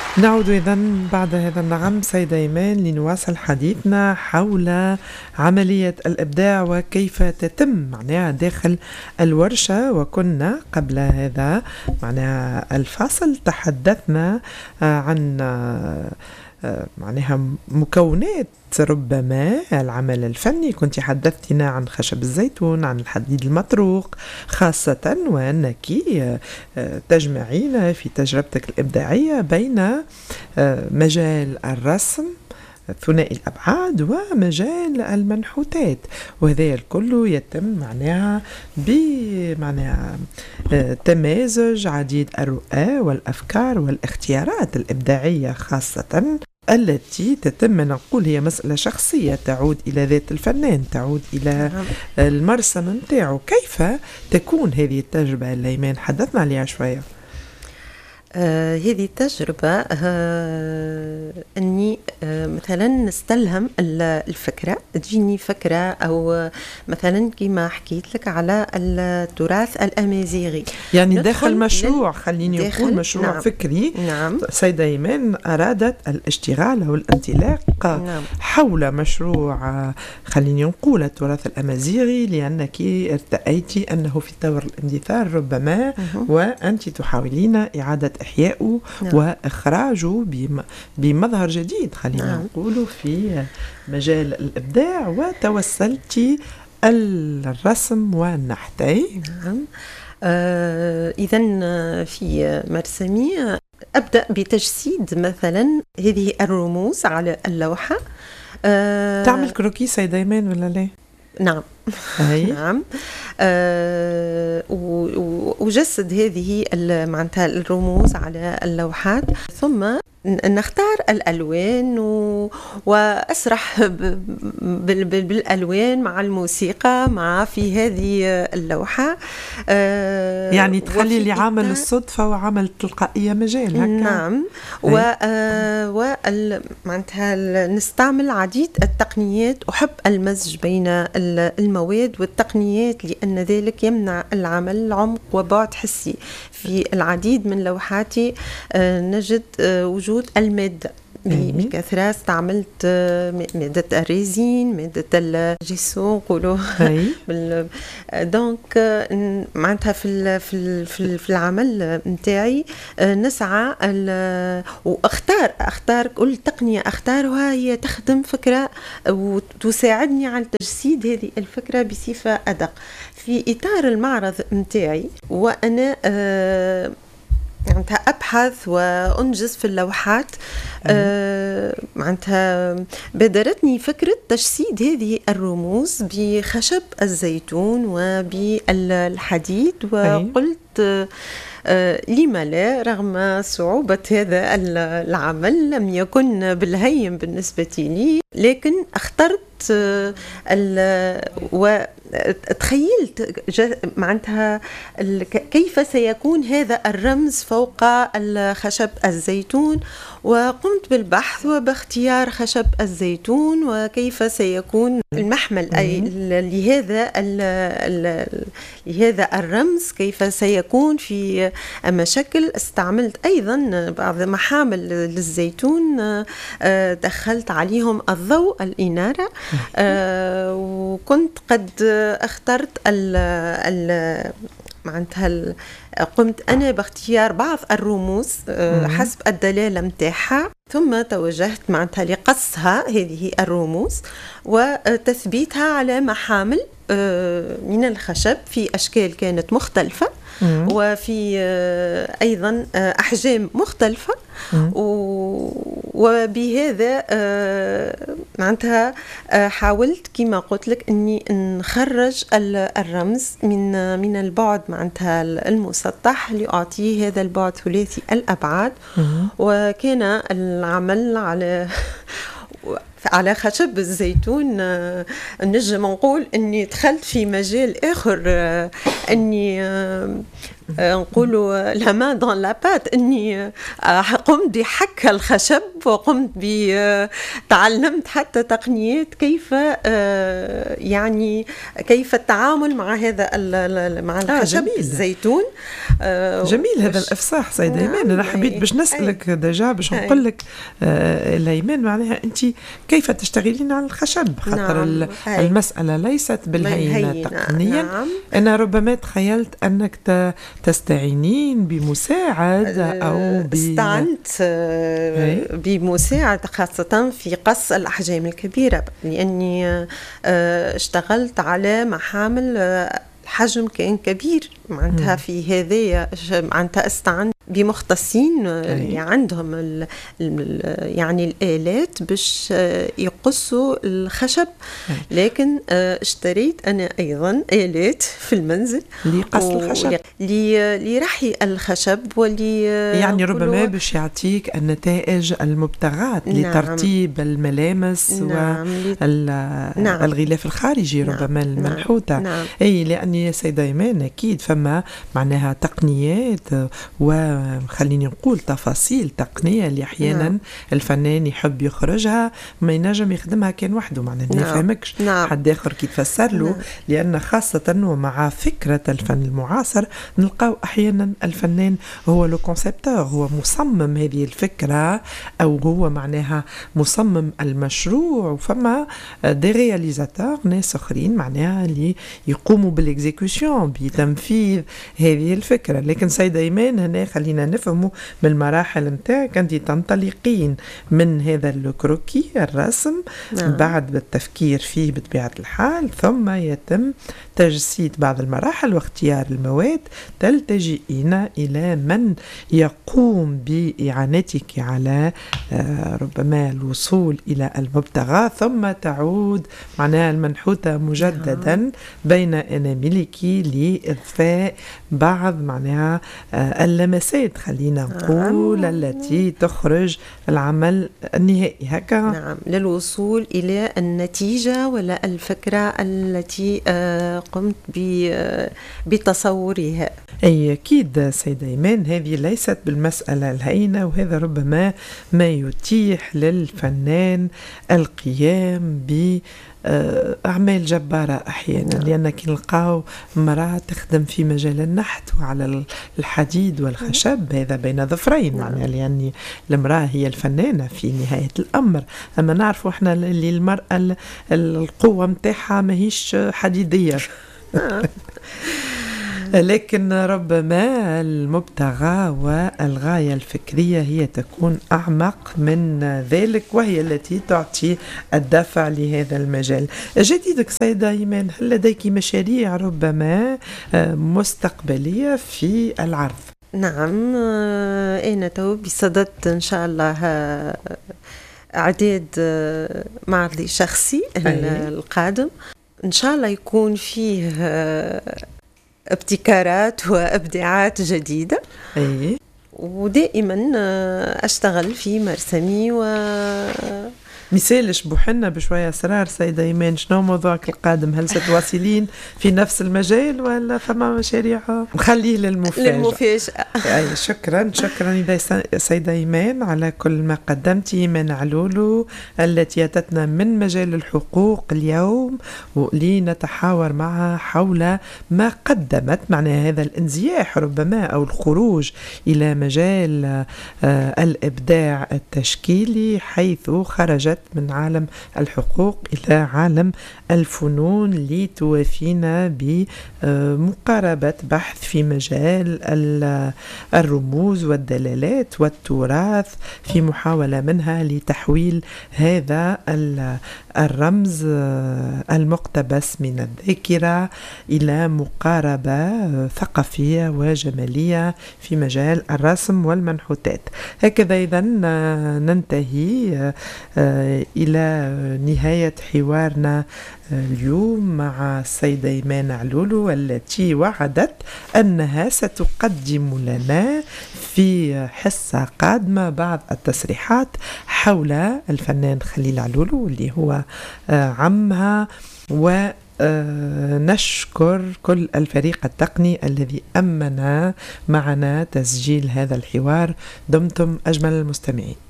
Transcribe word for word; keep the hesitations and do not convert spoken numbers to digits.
نعود إذن بعد هذا النغم سيدة إيمان لنواصل حديثنا حول عملية الإبداع وكيف تتم معناها داخل الورشة. وكنا قبل هذا معناها الفاصل تحدثنا عن معناها مكونات ربما العمل الفني. كنت حدثتنا عن خشب الزيتون، عن الحديد المطروق خاصة، وأنك تجمعين في تجربتك الإبداعية بين مجال الرسم ثنائي الأبعاد ومجال المنحوتات، وهذا الكل يتم معناها بمعناها تمازج عديد الرؤى والأفكار والاختيارات الإبداعية خاصة التي تتم نقول هي مسألة شخصية تعود إلى ذات الفنان، تعود إلى المرسم متاعه. كيف تكون هذه التجربة الليمان؟ حدثنا عليها شوية. آه هذه التجربة آه أني آه مثلا نستلهم الفكرة، تجيني فكرة أو مثلا كما حكيت لك على التراث الأمازيغي، يعني داخل مشروع خليني داخل أقول مشروع نعم فكري. نعم. سيدة إيمان أرادت الاشتغال أو الانطلاق نعم حول مشروع خليني نقول التراث الأمازيغي، لأنك ارتأيتي أنه في طور الاندثار ربما وأنت تحاولين إعادة إحياءه نعم وإخراجه بمظهر جديد خلينا نعم نقوله في مجال الإبداع، وتوسلتي الرسم والنحتي. نعم. آه إذن في مرسمي أبدأ بتجسيد مثلا هذه الرموز على اللوحة. آه تعمل كروكي سيدة إيمان ولا لا؟ نعم. نعم. أه وجسد هذه معناتها الرموز على اللوحات، ثم نختار الألوان وأسرح بالألوان مع الموسيقى مع في هذه اللوحة. أه يعني تخلي اللي عمل الصدفة وعمل تلقائية مجال هكا. نعم. و أه معناتها نستعمل عديد التقنيات. أحب المزج بين المواد والتقنيات لأن ذلك يمنع العمل العمق وبعد حسي. في العديد من لوحاتي أه نجد أه وجود المادة بكثرة. استعملت مادة الريزين، مادة الجيسون نقولوا. دونك معناتها في في في العمل نتاعي نسعى واختار اختار كل تقنية اختارها هي تخدم فكرة وتساعدني على تجسيد هذه الفكرة بصفة أدق في إطار المعرض نتاعي. وأنا أه معناتها أبحث وأنجز في اللوحات. آه معناتها بادرتني فكرة تجسيد هذه الرموز بخشب الزيتون وبالحديد، وقلت آه لما لا، رغم صعوبة هذا العمل لم يكن بالهين بالنسبة لي، لكن اخترت وتخيلت معناتها كيف سيكون هذا الرمز فوق الخشب الزيتون، وقمت بالبحث وباختيار خشب الزيتون وكيف سيكون المحمل أي لهذا لهذا الرمز، كيف سيكون في مشاكل. استعملت أيضا بعض محامل للزيتون دخلت عليهم الضوء الإنارة، وكنت قد اخترت ال ال معناتها قمت أنا باختيار بعض الرموز حسب الدلالة متاعها، ثم توجهت معناتها لقصها هذه الرموز وتثبيتها على محامل من الخشب في أشكال كانت مختلفة وفي أيضا أحجام مختلفة. وبهذا معناتها حاولت كما قلت لك أني نخرج الرمز من من البعد معناتها المسطح لأعطيه هذا البعد ثلاثي الأبعاد. وكان العمل على على خشب الزيتون آه، نجم نقول أني دخلت في مجال آخر، آه، أني آه، آه، نقولوا لا مان دون لا بات، أني آه، قمت بحك الخشب، وقمت بتعلمت حتى تقنيات كيف آه، يعني كيف التعامل مع هذا ال- ال- مع الخشب جميل. الزيتون. آه، جميل هذا وش- الافصاح سيدة نعم، ايمان. انا حبيت أي- باش نسالك دجا باش أي. نقول لك آه الايمان معناها انت كيف تشتغلين على الخشب، خاطر نعم، ال- أي. المساله ليست بالهينه بالهينة، تقنيا. نعم. انا ربما تخيلت انك ت- تستعينين بمساعد او ب استعنت آه، بمساعد خاصة في قص الأحجام الكبيرة، لأني آه، اشتغلت على محامل آه، الحجم كان كبير، معناتها في هذايا معناتها استعنت بمختصين آه، اللي عندهم ال ال يعني الآلات باش آه، يقصوا الخشب. لكن آه، اشتريت أنا أيضا آلات في المنزل لقص الخشب، ل- لرحي الخشب ولي يعني ربما باش يعطيك النتائج المبتغاة نعم. لترتيب الملامس نعم. والغلاف الخارجي نعم. ربما المنحوتة. نعم. أي لأني يا سيدة إيمان أكيد فما معناها تقنيات وخليني نقول تفاصيل تقنية اللي أحيانا نعم. الفنان يحب يخرجها ما ينجم يخدمها كان وحده، معناها ما نعم. يفهمكش نعم. حد آخر كي تفسر له. نعم. لأن خاصة ومع فكرة الفن المعاصر نلقاو أحيانا الفنان هو لو كونسيبتور، هو مصمم هذه الفكرة أو هو معناها مصمم المشروع، وفما دي رياليزاتور ناس أخرين معناها اللي يقوموا بالإكزيكوشن بتنفيذ هذه الفكرة. لكن سيدة إيمان هنا خلينا نفهموا من المراحل متاعك أنت تنطلقين من هذا الكروكي الرسم، نعم. بعد بالتفكير فيه بطبيعة الحال، ثم يتم تجسيد بعض المراحل واختيار المواد، تلتجئين إلى من يقوم بإعانتك على ربما الوصول إلى المبتغى، ثم تعود معناها المنحوتة مجددا بين أناملك لإضفاء بعض معناها اللمسات خلينا نقول التي تخرج العمل النهائي هكا. نعم، للوصول إلى النتيجة ولا الفكرة التي قمت بتصورها. أي أكيد سيدة إيمان هذه ليست بالمسألة الهينة، وهذا ربما ما يتيح للفنان القيام ب أعمال جبارة أحيانا. نعم. لأنك نلقاو مرأة تخدم في مجال النحت وعلى الحديد والخشب، هذا بين ظفرين. نعم. معنى لأن المرأة هي الفنانة في نهاية الأمر، أما نعرف إحنا اللي المرأة القوة متاعها ماهيش حديدية. لكن ربما المبتغى والغاية الفكرية هي تكون أعمق من ذلك، وهي التي تعطي الدافع لهذا المجال. جديدك سيدة إيمان، هل لديك مشاريع ربما مستقبلية في العرض؟ نعم، أنا تو بصدد إن شاء الله إعداد معرضي شخصي أيه. القادم إن شاء الله يكون فيه ابتكارات وابداعات جديده. أيه. ودائما اشتغل في مرسمي و مثالش بوحنا بشوية أسرار سيدة إيمان، شنو موضوعك القادم؟ هل ستواصلين في نفس المجال ولا فما مشاريع؟ نخليه للمفاجأة. للمفاجأة. أي شكرا شكرا إذا سيدة إيمان على كل ما قدمتي. إيمان علولو التي أتتنا من مجال الحقوق اليوم لنتحاور معها حول ما قدمت معنى هذا الانزياح ربما أو الخروج إلى مجال الإبداع التشكيلي، حيث خرجت من عالم الحقوق إلى عالم الفنون لتوافينا بمقاربة بحث في مجال الرموز والدلالات والتراث، في محاولة منها لتحويل هذا الرمز المقتبس من الذاكرة إلى مقاربة ثقافية وجمالية في مجال الرسم والمنحوتات. هكذا إذن ننتهي إلى نهاية حوارنا اليوم مع السيدة إيمان علولو التي وعدت أنها ستقدم لنا في حصة قادمة بعض التصريحات حول الفنان خليل علولو اللي هو عمها. و نشكر كل الفريق التقني الذي أمن معنا تسجيل هذا الحوار. دمتم أجمل المستمعين.